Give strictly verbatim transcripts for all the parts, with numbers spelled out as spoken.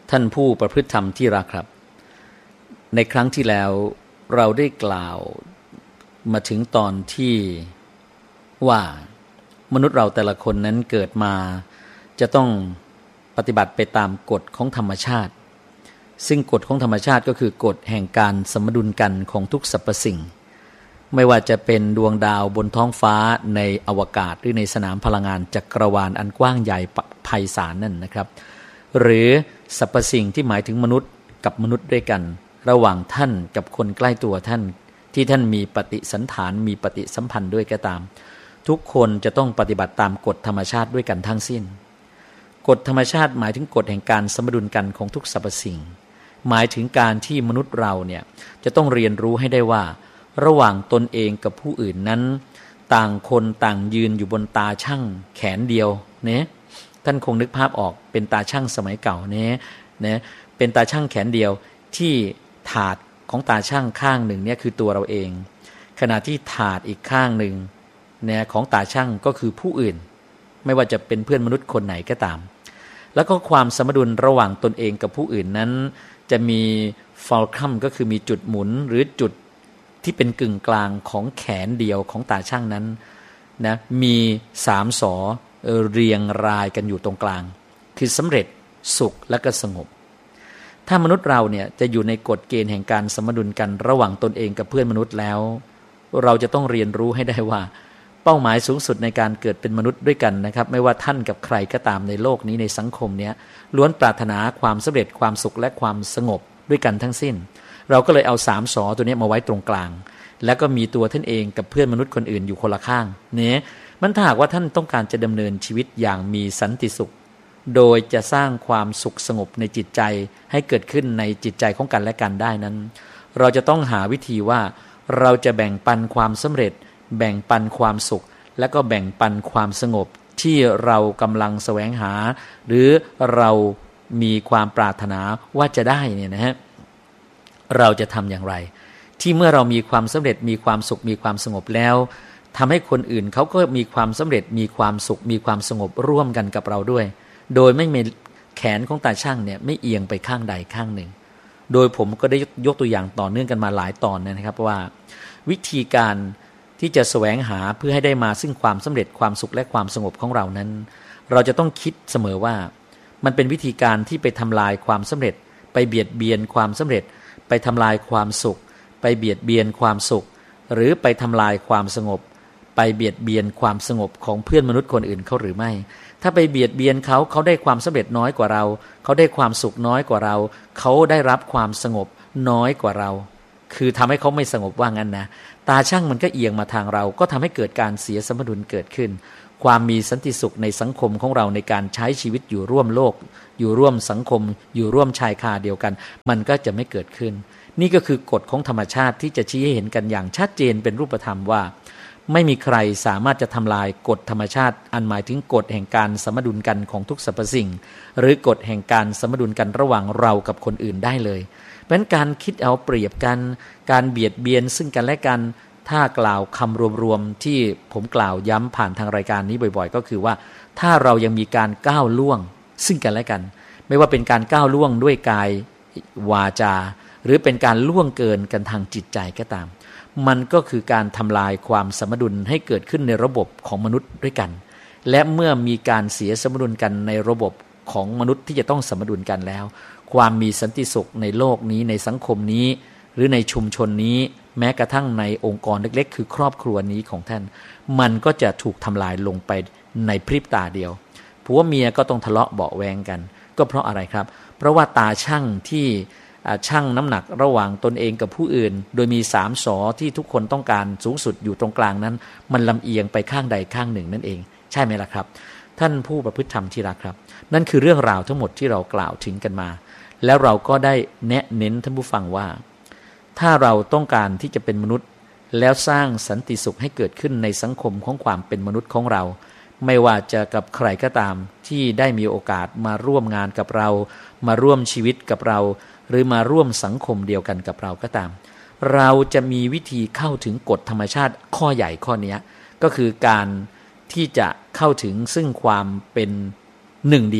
ท่านผู้ประพฤติธรรมที่รักครับในครั้งที่แล้วเราได้กล่าวมาถึงตอนที่ว่ามนุษย์เราแต่ละคนนั้นเกิดมาจะต้องปฏิบัติไปตามกฎของธรรมชาติซึ่งกฎของธรรมชาติก็คือกฎแห่งการสมดุลกันของทุกสรรพสิ่งไม่ว่าจะเป็นดวงดาวบนท้องฟ้าในอวกาศหรือในสนามพลังงานจักรวาลอันกว้างใหญ่ไพศาลนั่นนะครับหรือสรรพสิ่งที่หมายถึงมนุษย์กับมนุษย์ด้วยกันระหว่างท่านกับคนใกล้ตัวท่านที่ท่านมีปฏิสันถานมีปฏิสัมพันธ์ด้วยก็ตามทุกคนจะต้องปฏิบัติตามกฎธรรมชาติด้วยกันทั้งสิ้นกฎธรรมชาติหมายถึงกฎแห่งการสมดุลกันของทุกสรรพสิ่งหมายถึงการที่มนุษย์เราเนี่ยจะต้องเรียนรู้ให้ได้ว่าระหว่างตนเองกับผู้อื่นนั้นต่างคนต่างยืนอยู่บนตาชั่งแขนเดียวเนี่ยท่านคงนึกภาพออกเป็นตาชั่งสมัยเก่าเนี่ยนะเป็นตาชั่งแขนเดียวที่ถาดของตาชั่งข้างหนึ่งเนี่ยคือตัวเราเองขณะที่ถาดอีกข้างหนึ่งเนี่ยของตาชั่งก็คือผู้อื่นไม่ว่าจะเป็นเพื่อนมนุษย์คนไหนก็ตามแล้วก็ความสมดุลระหว่างตนเองกับผู้อื่นนั้นจะมีฟอลคัมก็คือมีจุดหมุนหรือจุดที่เป็นกึ่งกลางของแขนเดียวของตาช่างนั้นนะมีสามศอเรียงรายกันอยู่ตรงกลางคือสำเร็จสุขและก็สงบถ้ามนุษย์เราเนี่ยจะอยู่ในกฎเกณฑ์แห่งการสมดุลกันระหว่างตนเองกับเพื่อนมนุษย์แล้วเราจะต้องเรียนรู้ให้ได้ว่าเป้าหมายสูงสุดในการเกิดเป็นมนุษย์ด้วยกันนะครับไม่ว่าท่านกับใครก็ตามในโลกนี้ในสังคมนี้ล้วนปรารถนาความสำเร็จความสุขและความสงบด้วยกันทั้งสิ้นเราก็เลยเอาสามศอตัวนี้มาไว้ตรงกลางแล้วก็มีตัวท่านเองกับเพื่อนมนุษย์คนอื่นอยู่คนละข้างเนี่ยมันถ้าหากว่าท่านต้องการจะดำเนินชีวิตอย่างมีสันติสุขโดยจะสร้างความสุขสงบในจิตใจให้เกิดขึ้นในจิตใจของกันและกันได้นั้นเราจะต้องหาวิธีว่าเราจะแบ่งปันความสำเร็จแบ่งปันความสุขและก็แบ่งปันความสงบที่เรากำลังแสวงหาหรือเรามีความปรารถนาว่าจะได้เนี่ยนะฮะเราจะทำอย่างไรที่เมื่อเรามีความสำเร็จมีความสุขมีความสงบแล้วทำให้คนอื่นเขาก็มีความสำเร็จมีความสุขมีความสงบร่วมกันกับเราด้วยโดยไม่มีแขนของตาช่างเนี่ยไม่เอียงไปข้างใดข้างหนึ่งโดยผมก็ได้ยกตัวอย่างต่อเนื่องกันมาหลายตอนนะครับว่าวิธีการที่จะแสวงหาเพื่อให้ได้มาซึ่งความสำเร็จความสุขและความสงบของเรานั้นเราจะต้องคิดเสมอว่ามันเป็นวิธีการที่ไปทำลายความสำเร็จไปเบียดเบียนความสำเร็จไปทำลายความสุขไปเบียดเบียนความสุขหรือไปทำลายความสงบไปเบียดเบียนความสงบของเพื่อนมนุษย์คนอื่นเขาหรือไม่ถ้าไปเบียดเบียนเขาเขาได้ความสำเร็จน้อยกว่าเราเขาได้ความสุขน้อยกว่าเราเขาได้รับความสงบน้อยกว่าเราคือทำให้เขาไม่สงบว่างั้นนะตาช่างมันก็เอียงมาทางเราก็ทำให้เกิดการเสียสมดุลเกิดขึ้นความมีสันติสุขในสังคมของเราในการใช้ชีวิตอยู่ร่วมโลกอยู่ร่วมสังคมอยู่ร่วมชายคาเดียวกันมันก็จะไม่เกิดขึ้นนี่ก็คือกฎของธรรมชาติที่จะชี้ให้เห็นกันอย่างชัดเจนเป็นรูปธรรมว่าไม่มีใครสามารถจะทำลายกฎธรรมชาติอันหมายถึงกฎแห่งการสมดุลกันของทุกสรรพสิ่งหรือกฎแห่งการสมดุลกันระหว่างเรากับคนอื่นได้เลยเพราะฉะนั้นการคิดเอาเปรียบกันการเบียดเบียนซึ่งกันและกันถ้ากล่าวคำรวมๆที่ผมกล่าวย้ำผ่านทางรายการนี้บ่อยๆก็คือว่าถ้าเรายังมีการก้าวล่วงซึ่งกันและกันไม่ว่าเป็นการก้าวล่วงด้วยกายวาจาหรือเป็นการล่วงเกินกันทางจิตใจก็ตามมันก็คือการทำลายความสมดุลให้เกิดขึ้นในระบบของมนุษย์ด้วยกันและเมื่อมีการเสียสมดุลกันในระบบของมนุษย์ที่จะต้องสมดุลกันแล้วความมีสันติสุขในโลกนี้ในสังคมนี้หรือในชุมชนนี้แม้กระทั่งในองค์กรเล็กๆคือครอบครัวนี้ของท่านมันก็จะถูกทำลายลงไปในพริบตาเดียวผัวเมียก็ต้องทะเลาะเบาะแวงกันก็เพราะอะไรครับเพราะว่าตาช่างที่ชั่งน้ำหนักระหว่างตนเองกับผู้อื่นโดยมีสามศอที่ทุกคนต้องการสูงสุดอยู่ตรงกลางนั้นมันลำเอียงไปข้างใดข้างหนึ่งนั่นเองใช่ไหมล่ะครับท่านผู้ประพฤติธรรมที่รักครับนั่นคือเรื่องราวทั้งหมดที่เรากล่าวถึงกันมาแล้วเราก็ได้แนะเน้นท่านผู้ฟังว่าถ้าเราต้องการที่จะเป็นมนุษย์แล้วสร้างสันติสุขให้เกิดขึ้นในสังคมของความเป็นมนุษย์ของเราไม่ว่าจะกับใครก็ตามที่ได้มีโอกาสมาร่วมงานกับเรามาร่วมชีวิตกับเราหรือมาร่วมสังคมเดียวกันกับเราก็ตามเราจะมีวิธีเข้าถึงกฎธรรมชาติข้อใหญ่ข้อนี้ก็คือการที่จะเข้าถึงซึ่งความเป็นหนึ่งเดียว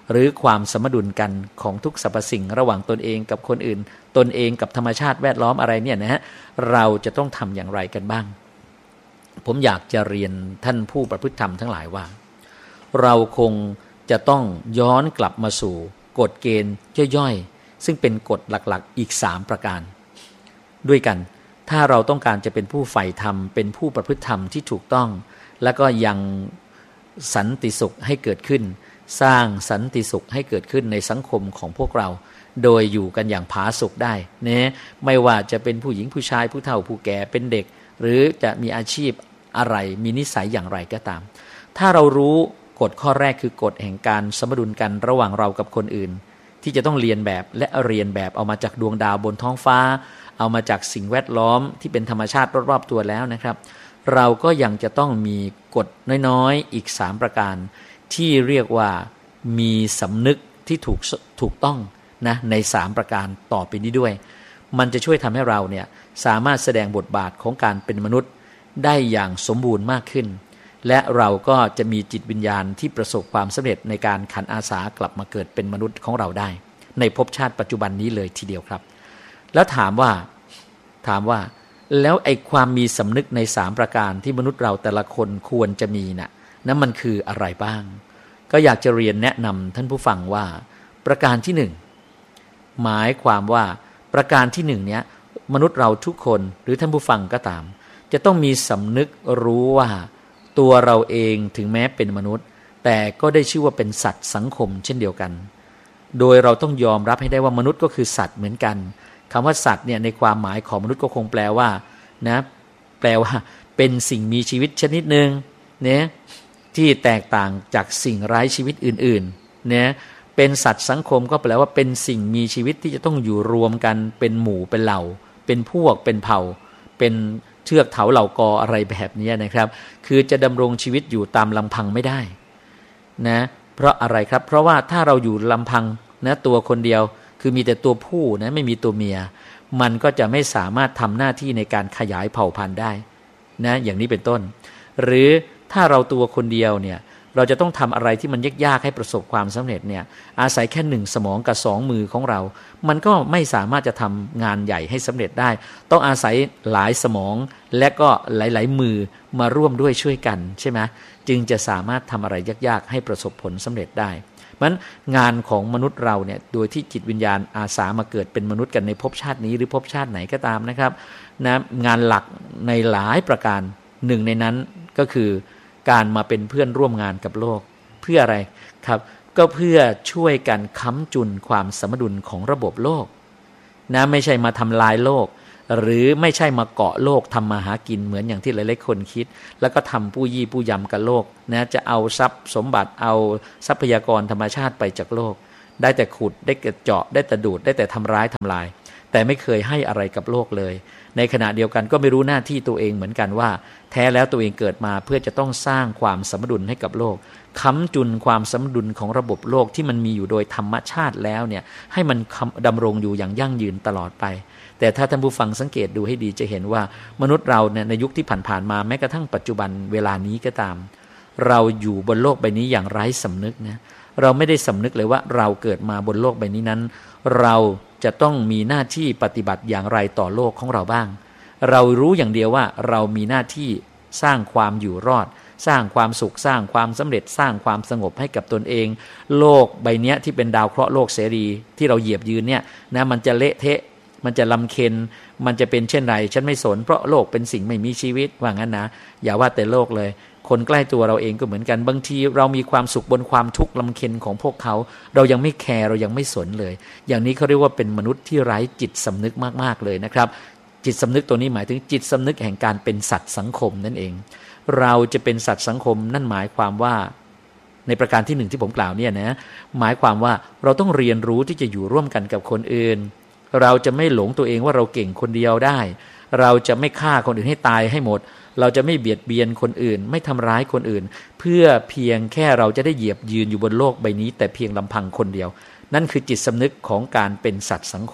หรือความสมดุลกันของทุกสรรพสิ่งระหว่างตนเองกับคนอื่นตนเองกับธรรมชาติแวดล้อมอะไรเนี่ยนะฮะเราจะต้องทำอย่างไรกันบ้างผมอยากจะเรียนท่านผู้ประพฤติธรรมทั้งหลายว่าเราคงจะต้องย้อนกลับมาสู่กฎเกณฑ์ย่อยๆซึ่งเป็นกฎหลักๆอีกสามประการด้วยกันถ้าเราต้องการจะเป็นผู้ใฝ่ธรรมเป็นผู้ประพฤติธรรมที่ถูกต้องแล้วก็ยังสันติสุขให้เกิดขึ้นสร้างสันติสุขให้เกิดขึ้นในสังคมของพวกเราโดยอยู่กันอย่างผาสุกได้นะไม่ว่าจะเป็นผู้หญิงผู้ชายผู้เฒ่าผู้แก่เป็นเด็กหรือจะมีอาชีพอะไรมีนิสัยอย่างไรก็ตามถ้าเรารู้กฎข้อแรกคือกฎแห่งการสมดุลกันระหว่างเรากับคนอื่นที่จะต้องเรียนแบบและเรียนแบบเอามาจากดวงดาวบนท้องฟ้าเอามาจากสิ่งแวดล้อมที่เป็นธรรมชาติรอบๆตัวแล้วนะครับเราก็ยังจะต้องมีกฎน้อยๆอีกสามประการที่เรียกว่ามีสำนึกที่ถูกถูกต้องนะในสามประการต่อไปนี้ด้วยมันจะช่วยทำให้เราเนี่ยสามารถแสดงบทบาทของการเป็นมนุษย์ได้อย่างสมบูรณ์มากขึ้นและเราก็จะมีจิตวิญญาณที่ประสบความสำเร็จในการขันอาสากลับมาเกิดเป็นมนุษย์ของเราได้ในภพชาติปัจจุบันนี้เลยทีเดียวครับแล้วถามว่าถามว่าแล้วไอ้ความมีสำนึกในสามประการที่มนุษย์เราแต่ละคนควรจะมีน่ะนั้นมันคืออะไรบ้างก็อยากจะเรียนแนะนำท่านผู้ฟังว่าประการที่หนึ่งหมายความว่าประการที่หนึ่งเนี้ยมนุษย์เราทุกคนหรือท่านผู้ฟังก็ตามจะต้องมีสำนึกรู้ว่าตัวเราเองถึงแม้เป็นมนุษย์แต่ก็ได้ชื่อว่าเป็นสัตว์สังคมเช่นเดียวกันโดยเราต้องยอมรับให้ได้ว่ามนุษย์ก็คือสัตว์เหมือนกันคำว่าสัตว์เนี่ยในความหมายของมนุษย์ก็คงแปลว่านะแปลว่าเป็นสิ่งมีชีวิตชนิดหนึ่งเนี่ยที่แตกต่างจากสิ่งไร้ชีวิตอื่นๆเนี่ยเป็นสัตว์สังคมก็แปลว่าเป็นสิ่งมีชีวิตที่จะต้องอยู่รวมกันเป็นหมู่เป็นเหล่าเป็นพวกเป็นเผ่าเป็นเทือกเถาเหล่ากออะไรแบบนี้นะครับคือจะดำรงชีวิตอยู่ตามลำพังไม่ได้นะเพราะอะไรครับเพราะว่าถ้าเราอยู่ลำพังนะตัวคนเดียวคือมีแต่ตัวผู้นะไม่มีตัวเมียมันก็จะไม่สามารถทำหน้าที่ในการขยายเผ่าพันธุ์ได้นะอย่างนี้เป็นต้นหรือถ้าเราตัวคนเดียวเนี่ยเราจะต้องทำอะไรที่มันยากๆให้ประสบความสำเร็จเนี่ยอาศัยแค่หนึ่งสมองกับสองมือของเรามันก็ไม่สามารถจะทำงานใหญ่ให้สำเร็จได้ต้องอาศัยหลายสมองและก็หลายๆมือมาร่วมด้วยช่วยกันใช่ไหมจึงจะสามารถทำอะไรยากๆให้ประสบผลสำเร็จได้มันงานของมนุษย์เราเนี่ยโดยที่จิตวิญญาณอาสามาเกิดเป็นมนุษย์กันในภพชาตินี้หรือภพชาติไหนก็ตามนะครับนะงานหลักในหลายประการหนึ่งในนั้นก็คือการมาเป็นเพื่อนร่วมงานกับโลกเพื่ออะไรครับก็เพื่อช่วยกันค้ำจุนความสมดุลของระบบโลกนะไม่ใช่มาทำลายโลกหรือไม่ใช่มาเกาะโลกทำมาหากินเหมือนอย่างที่หลายๆคนคิดแล้วก็ทำผู้ยี่ผู้ยำกับโลกนะจะเอาทรัพย์สมบัติเอาทรัพยากรธรรมชาติไปจากโลกได้แต่ขุดได้แต่เจาะได้แต่ดูดได้แต่ทำร้ายทำลายแต่ไม่เคยให้อะไรกับโลกเลยในขณะเดียวกันก็ไม่รู้หน้าที่ตัวเองเหมือนกันว่าแท้แล้วตัวเองเกิดมาเพื่อจะต้องสร้างความสมดุลให้กับโลกค้ำจุนความสมดุลของระบบโลกที่มันมีอยู่โดยธรรมชาติแล้วเนี่ยให้มันดำรงอยู่อย่างยั่งยืนตลอดไปแต่ถ้าท่านผู้ฟังสังเกตดูให้ดีจะเห็นว่ามนุษย์เราเนี่ยในยุคที่ผ่านๆมาแม้กระทั่งปัจจุบันเวลานี้ก็ตามเราอยู่บนโลกใบนี้อย่างไร้สำนึกนะเราไม่ได้สำนึกเลยว่าเราเกิดมาบนโลกใบนี้นั้นเราจะต้องมีหน้าที่ปฏิบัติอย่างไรต่อโลกของเราบ้างเรารู้อย่างเดียวว่าเรามีหน้าที่สร้างความอยู่รอดสร้างความสุขสร้างความสำเร็จสร้างความสงบให้กับตนเองโลกใบนี้ที่เป็นดาวเคราะห์โลกเสรีที่เราเหยียบยืนเนี่ยนะมันจะเละเทะมันจะลำเค็ญมันจะเป็นเช่นไรฉันไม่สนเพราะโลกเป็นสิ่งไม่มีชีวิตว่างั้นนะอย่าว่าแต่โลกเลยคนใกล้ตัวเราเองก็เหมือนกันบางทีเรามีความสุขบนความทุกข์ลำเค็ญของพวกเขาเรายังไม่แคร์เรายังไม่สนเลยอย่างนี้เขาเรียกว่าเป็นมนุษย์ที่ไร้จิตสำนึกมากๆเลยนะครับจิตสำนึกตัวนี้หมายถึงจิตสำนึกแห่งการเป็นสัตว์สังคมนั่นเองเราจะเป็นสัตว์สังคมนั่นหมายความว่าในประการที่หนึ่งที่ผมกล่าวเนี่ยนะหมายความว่าเราต้องเรียนรู้ที่จะอยู่ร่วมกันกับคนอื่นเราจะไม่หลงตัวเองว่าเราเก่งคนเดียวได้เราจะไม่ฆ่าคนอื่นให้ตายให้หมดเราจะไม่เบียดเบียนคนอื่นไม่ทำร้ายคนอื่นเพื่อเพียงแค่เราจะได้เหยียบยืนอยู่บนโลกใบนี้แต่เพียงลำพังคนเดียวนั่นคือจิตสำนึกของการเป็นสัตว์สังคม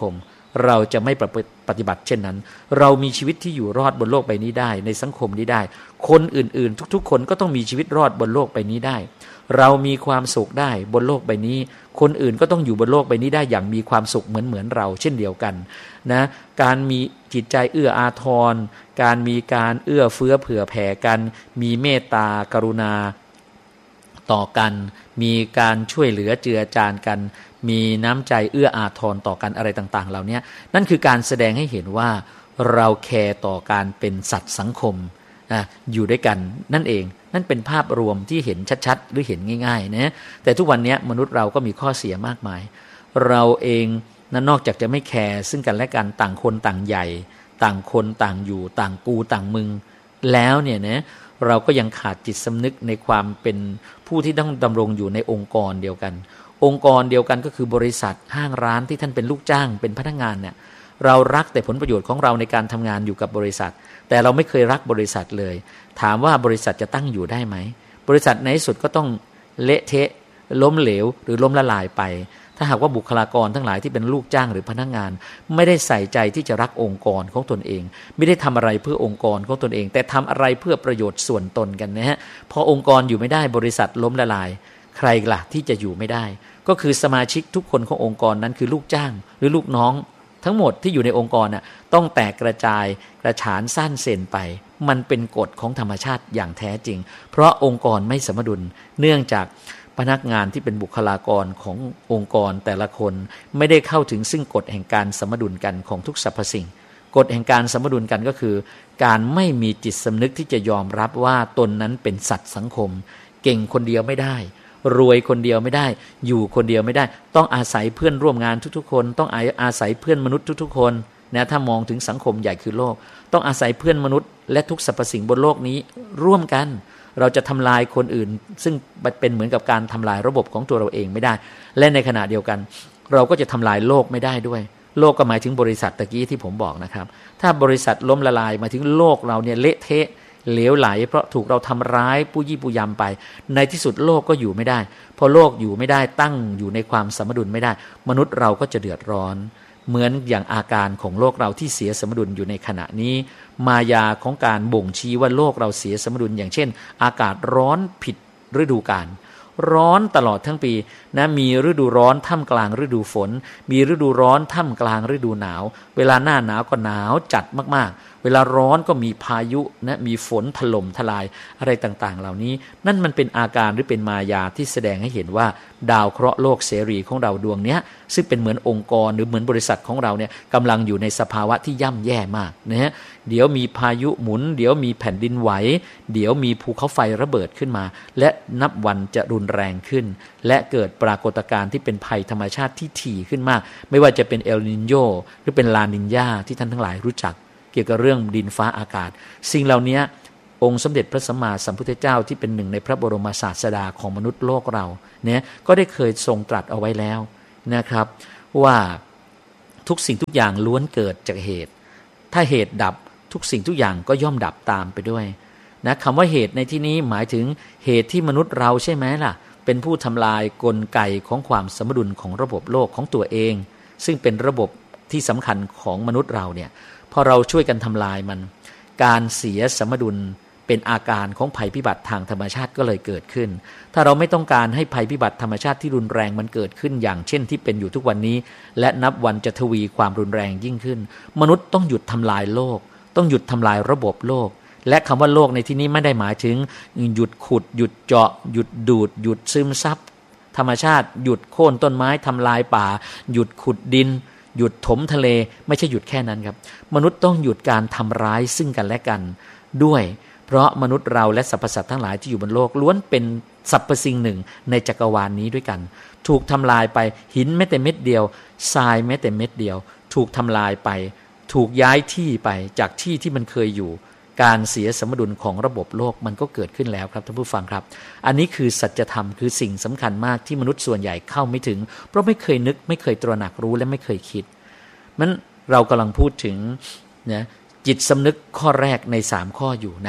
เราจะไม่ปฏิบัติเช่นนั้นเรามีชีวิตที่อยู่รอดบนโลกใบนี้ได้ในสังคมนี้ได้คนอื่นๆทุกๆคนก็ต้องมีชีวิตรอดบนโลกใบนี้ได้เรามีความสุขได้บนโลกใบนี้คนอื่นก็ต้องอยู่บนโลกใบนี้ได้อย่างมีความสุขเหมือนเหมือนเราเช่นเดียวกันนะการมีจิตใจเอื้ออาทรการมีการเอื้อเฟื้อเผื่อแผ่กันมีเมตตากรุณาต่อกันมีการช่วยเหลือเจือจานกันมีน้ำใจเอื้ออาทรต่อกันอะไรต่างๆเหล่านี้นั่นคือการแสดงให้เห็นว่าเราแคร์ต่อการเป็นสัตว์สังคมนะอยู่ด้วยกันนั่นเองนั่นเป็นภาพรวมที่เห็นชัดๆหรือเห็นง่ายๆนะแต่ทุกวันนี้มนุษย์เราก็มีข้อเสียมากมายเราเองนั้นนอกจากจะไม่แคร์ซึ่งกันและกันต่างคนต่างใหญ่ต่างคนต่างอยู่ต่างกูต่างมึงแล้วเนี่ยนะเราก็ยังขาดจิตสำนึกในความเป็นผู้ที่ต้องดำรงอยู่ในองค์กรเดียวกันองค์กรเดียวกันก็คือบริษัทห้างร้านที่ท่านเป็นลูกจ้างเป็นพนักงานเนี่ยเรารักแต่ผลประโยชน์ของเราในการทำงานอยู่กับบริษัทแต่เราไม่เคยรักบริษัทเลยถามว่าบริษัทจะตั้งอยู่ได้ไหมบริษัทในที่สุดก็ต้องเละเทะล้มเหลวหรือล้มละลายไปถ้าหากว่าบุคลากรทั้งหลายที่เป็นลูกจ้างหรือพนักงานไม่ได้ใส่ใจที่จะรักองค์กรของตนเองไม่ได้ทำอะไรเพื่อองค์กรของตนเองแต่ทำอะไรเพื่อประโยชน์ส่วนตนกันนะฮะพอองค์กรอยู่ไม่ได้บริษัทล้มละลายใครล่ะที่จะอยู่ไม่ได้ก็คือสมาชิกทุกคนขององค์กรนั้นคือลูกจ้างหรือลูกน้องทั้งหมดที่อยู่ในองค์กรน่ะต้องแตกกระจายกระฉานสั้นเซนไปมันเป็นกฎของธรรมชาติอย่างแท้จริงเพราะองค์กรไม่สมดุลเนื่องจากพนักงานที่เป็นบุคลากรขององค์กรแต่ละคนไม่ได้เข้าถึงซึ่งกฎแห่งการสมดุลกันของทุกสรรพสิ่งกฎแห่งการสมดุลกันก็คือการไม่มีจิตสำนึกที่จะยอมรับว่าตนนั้นเป็นสัตว์สังคมเก่งคนเดียวไม่ได้รวยคนเดียวไม่ได้อยู่คนเดียวไม่ได้ต้องอาศัยเพื่อนร่วมงานทุกๆคนต้องอาศัยเพื่อนมนุษย์ทุกๆคนนะถ้ามองถึงสังคมใหญ่คือโลกต้องอาศัยเพื่อนมนุษย์และทุกสรรพสิ่งบนโลกนี้ร่วมกันเราจะทำลายคนอื่นซึ่งเป็นเหมือนกับการทำลายระบบของตัวเราเองไม่ได้และในขณะเดียวกันเราก็จะทำลายโลกไม่ได้ด้วยโลกก็หมายถึงบริษัทตะกี้ที่ผมบอกนะครับถ้าบริษัทล้มละลายหมายถึงโลกเราเนี่ยเละเทะเหลวไหลเพราะถูกเราทำร้ายปู้ยี่ปูยำไปในที่สุดโลกก็อยู่ไม่ได้พอโลกอยู่ไม่ได้ตั้งอยู่ในความสมดุลไม่ได้มนุษย์เราก็จะเดือดร้อนเหมือนอย่างอาการของโลกเราที่เสียสมดุลอยู่ในขณะนี้มายาของการบ่งชี้ว่าโลกเราเสียสมดุลอย่างเช่นอากาศร้อนผิดฤดูกาลร้อนตลอดทั้งปีนะมีฤดูร้อนท่ามกลางฤดูฝนมีฤดูร้อนท่ามกลางฤดูหนาวเวลาหน้าหนาวก็หนาวจัดมากๆเวลาร้อนก็มีพายุนะมีฝนถล่มทลายอะไรต่างๆเหล่านี้นั่นมันเป็นอาการหรือเป็นมายาที่แสดงให้เห็นว่าดาวเคราะห์โลกเสรีของเราดวงนี้ซึ่งเป็นเหมือนองค์กรหรือเหมือนบริษัทของเราเนี่ยกำลังอยู่ในสภาวะที่ย่ำแย่มากนะฮะเดี๋ยวมีพายุหมุนเดี๋ยวมีแผ่นดินไหวเดี๋ยวมีภูเขาไฟระเบิดขึ้นมาและนับวันจะรุนแรงขึ้นและเกิดปรากฏการณ์ที่เป็นภัยธรรมชาติที่ถี่ขึ้นมากไม่ว่าจะเป็นเอลนิโญหรือเป็นลานิญญาที่ท่านทั้งหลายรู้จักเกี่ยวกับเรื่องดินฟ้าอากาศสิ่งเหล่านี้องค์สมเด็จพระสัมมาสัมพุทธเจ้าที่เป็นหนึ่งในพระบรมศาสดาของมนุษย์โลกเราเนี่ยก็ได้เคยทรงตรัสเอาไว้แล้วนะครับว่าทุกสิ่งทุกอย่างล้วนเกิดจากเหตุถ้าเหตุดับทุกสิ่งทุกอย่างก็ย่อมดับตามไปด้วยนะคำว่าเหตุในที่นี้หมายถึงเหตุที่มนุษย์เราใช่ไหมล่ะเป็นผู้ทำลายกลไกของความสมดุลของระบบโลกของตัวเองซึ่งเป็นระบบที่สำคัญของมนุษย์เราเนี่ยพอเราช่วยกันทำลายมันการเสียสมดุลเป็นอาการของภัยพิบัติทางธรรมชาติก็เลยเกิดขึ้นถ้าเราไม่ต้องการให้ภัยพิบัติธรรมชาติที่รุนแรงมันเกิดขึ้นอย่างเช่นที่เป็นอยู่ทุกวันนี้และนับวันจะทวีความรุนแรงยิ่งขึ้นมนุษย์ต้องหยุดทำลายโลกต้องหยุดทำลายระบบโลกและคำว่าโลกในที่นี้ไม่ได้หมายถึงหยุดขุดหยุดเจาะหยุดดูดหยุดซึมซับธรรมชาติหยุดโค่นต้นไม้ทำลายป่าหยุดขุดดินหยุดถมทะเลไม่ใช่หยุดแค่นั้นครับมนุษย์ต้องหยุดการทำร้ายซึ่งกันและกันด้วยเพราะมนุษย์เราและสรรพสัตว์ทั้งหลายที่อยู่บนโลกล้วนเป็นสรรพสิ่งหนึ่งในจักรวาล นี้ด้วยกันถูกทำลายไปหินแม้แต่เม็ดเดียวทรายแม้แต่เม็ดเดียวถูกทำลายไปถูกย้ายที่ไปจากที่ที่มันเคยอยู่การเสียสมดุลของระบบโลกมันก็เกิดขึ้นแล้วครับท่านผู้ฟังครับอันนี้คือสัจธรรมคือสิ่งสำคัญมากที่มนุษย์ส่วนใหญ่เข้าไม่ถึงเพราะไม่เคยนึกไม่เคยตระหนักรู้และไม่เคยคิดมันเรากำลังพูดถึงนะจิตสำนึกข้อแรกในสามข้ออยู่นะ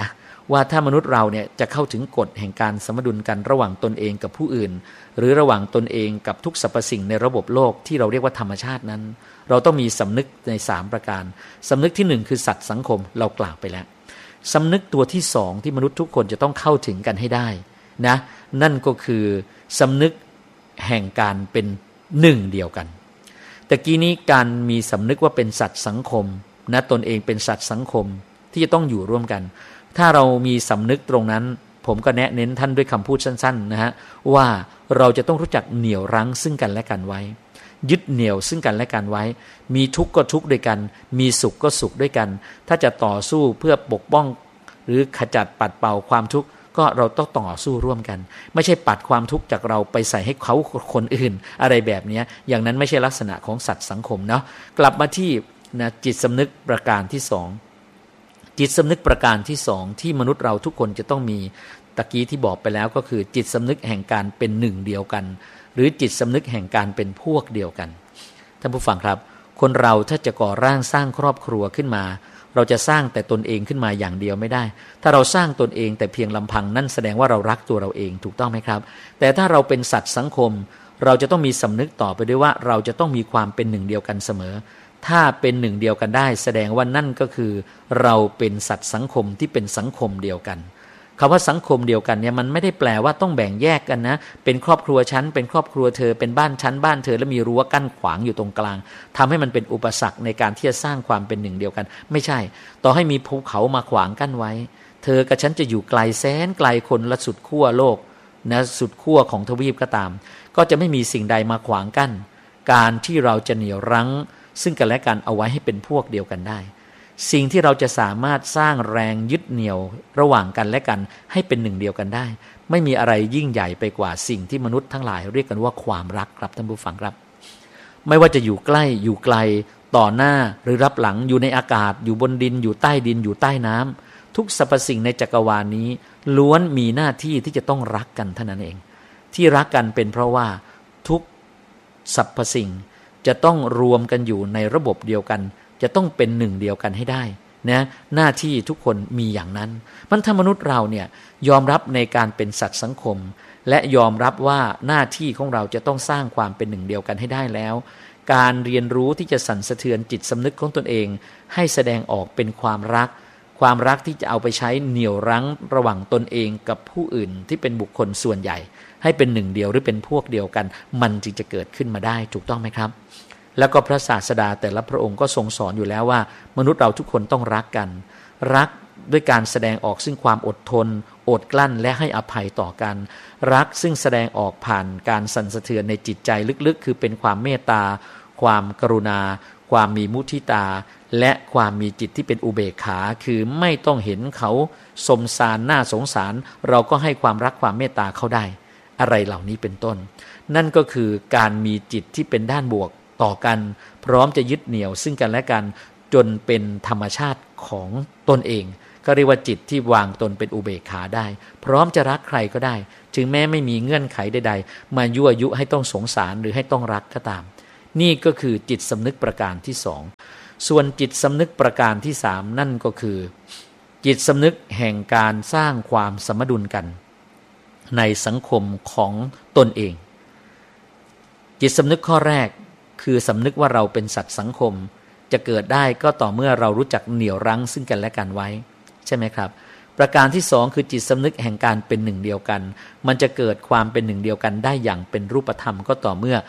ว่าถ้ามนุษย์เราเนี่ยจะเข้าถึงกฎแห่งการสมดุลกันระหว่างตนเองกับผู้อื่นหรือระหว่างตนเองกับทุกสรรพสิ่งในระบบโลกที่เราเรียกว่าธรรมชาตินั้นเราต้องมีสำนึกในสามประการสำนึกที่หนึ่งคือสัตว์สังคมเรากล่าวไปแล้วสำนึกตัวที่สองที่มนุษย์ทุกคนจะต้องเข้าถึงกันให้ได้นะนั่นก็คือสำนึกแห่งการเป็นหนึ่งเดียวกันแต่กี้นี้การมีสำนึกว่าเป็นสัตว์สังคมนะตนเองเป็นสัตว์สังคมที่จะต้องอยู่ร่วมกันถ้าเรามีสำนึกตรงนั้นผมก็แนะเน้นท่านด้วยคำพูดสั้นๆนะฮะว่าเราจะต้องรู้จักเหนี่ยวรั้งซึ่งกันและกันไว้ยึดเหนี่ยวซึ่งกันและกันไว้มีทุกข์ก็ทุกข์ด้วยกันมีสุขก็สุขด้วยกันถ้าจะต่อสู้เพื่อปกป้องหรือขจัดปัดเป่าความทุกข์ก็เราต้องต่อสู้ร่วมกันไม่ใช่ปัดความทุกข์จากเราไปใส่ให้เขาคนอื่นอะไรแบบนี้อย่างนั้นไม่ใช่ลักษณะของสัตว์สังคมเนาะกลับมาที่นะจิตสำนึกประการที่สองจิตสำนึกประการที่สองที่มนุษย์เราทุกคนจะต้องมีตะกี้ที่บอกไปแล้วก็คือจิตสำนึกแห่งการเป็นหนึ่งเดียวกันหรือจิตสำนึกแห่งการเป็นพวกเดียวกันท่านผู้ฟังครับคนเราถ้าจะก่อร่างสร้างครอบครัวขึ้นมาเราจะสร้างแต่ตนเองขึ้นมาอย่างเดียวไม่ได้ถ้าเราสร้างตนเองแต่เพียงลำพังนั่นแสดงว่าเรารักตัวเราเองถูกต้องไหมครับแต่ถ้าเราเป็นสัตว์สังคมเราจะต้องมีสำนึกต่อไปด้วยว่าเราจะต้องมีความเป็นหนึ่งเดียวกันเสมอถ้าเป็นหนึ่งเดียวกันได้แสดงว่านั่นก็คือเราเป็นสัตว์สังคมที่เป็นสังคมเดียวกันคำว่าสังคมเดียวกันเนี่ยมันไม่ได้แปลว่าต้องแบ่งแยกกันนะเป็นครอบครัวฉันเป็นครอบครัวเธอเป็นบ้านฉันบ้านเธอแล้วมีรั้วกั้นขวางอยู่ตรงกลางทำให้มันเป็นอุปสรรคในการที่จะสร้างความเป็นหนึ่งเดียวกันไม่ใช่ต่อให้มีภูเขามาขวางกั้นไว้เธอกับฉันจะอยู่ไกลแสนไกลคนละสุดขั้วโลกนะสุดขั้วของทวีปก็ตามก็จะไม่มีสิ่งใดมาขวางกั้นการที่เราจะเหนี่ยวรั้งซึ่งกันและกันเอาไว้ให้เป็นพวกเดียวกันได้สิ่งที่เราจะสามารถสร้างแรงยึดเหนี่ยวระหว่างกันและกันให้เป็นหนึ่งเดียวกันได้ไม่มีอะไรยิ่งใหญ่ไปกว่าสิ่งที่มนุษย์ทั้งหลายเรียกกันว่าความรักครับท่านผู้ฟังครับไม่ว่าจะอยู่ใกล้อยู่ไกลต่อหน้าหรือรับหลังอยู่ในอากาศอยู่บนดินอยู่ใต้ดินอยู่ใต้น้ำทุกสรรพสิ่งในจักรวาลนี้ล้วนมีหน้าที่ที่จะต้องรักกันเท่านั้นเองที่รักกันเป็นเพราะว่าทุกสรรพสิ่งจะต้องรวมกันอยู่ในระบบเดียวกันจะต้องเป็นหนึ่งเดียวกันให้ได้นะหน้าที่ทุกคนมีอย่างนั้นมันถ้ามนุษย์เราเนี่ยยอมรับในการเป็นสัตว์สังคมและยอมรับว่าหน้าที่ของเราจะต้องสร้างความเป็นหนึ่งเดียวกันให้ได้แล้วการเรียนรู้ที่จะสั่นสะเทือนจิตสำนึกของตนเองให้แสดงออกเป็นความรักความรักที่จะเอาไปใช้เหนี่ยวรั้งระหว่างตนเองกับผู้อื่นที่เป็นบุคคลส่วนใหญ่ให้เป็นหนึ่งเดียวหรือเป็นพวกเดียวกันมันจึงจะเกิดขึ้นมาได้ถูกต้องไหมครับแล้วก็พระศาสดาแต่ละพระองค์ก็ทรงสอนอยู่แล้วว่ามนุษย์เราทุกคนต้องรักกันรักด้วยการแสดงออกซึ่งความอดทนอดกลั้นและให้อภัยต่อกันรักซึ่งแสดงออกผ่านการสั่นสะเทือนในจิตใจลึกๆคือเป็นความเมตตาความกรุณาความมีมุทิตาและความมีจิตที่เป็นอุเบกขาคือไม่ต้องเห็นเขาสมสารน่าสงสารเราก็ให้ความรักความเมตตาเขาได้อะไรเหล่านี้เป็นต้นนั่นก็คือการมีจิตที่เป็นด้านบวกต่อกันพร้อมจะยึดเหนี่ยวซึ่งกันและกันจนเป็นธรรมชาติของตนเองก็เรียกว่าจิตที่วางตนเป็นอุเบกขาได้พร้อมจะรักใครก็ได้ถึงแม้ไม่มีเงื่อนไขใดๆมายั่วยุให้ต้องสงสารหรือให้ต้องรักก็ตามนี่ก็คือจิตสำนึกประการที่สองส่วนจิตสำนึกประการที่สามนั่นก็คือจิตสำนึกแห่งการสร้างความสมดุลกันในสังคมของตนเองจิตสำนึกข้อแรกคือสำนึกว่าเราเป็นสัตว์สังคมจะเกิดได้ก็ต่อเมื่อเรารู้จักเหนี่ยวรั้งซึ่งกันและกันไว้ใช่ไหมครับประการที่สองคือจิตสำนึกแห่งการเป็นหนึ่งเดียวกันมันจะเกิดความเป็นหนึ่งเดียวกันได้อย่างเป็นรูปธรรมก็ต่อเมื่อ